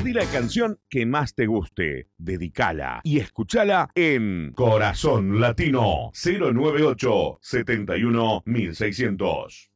Pedí la canción que más te guste, dedicala y escuchala en Corazón Latino 098 71 1600.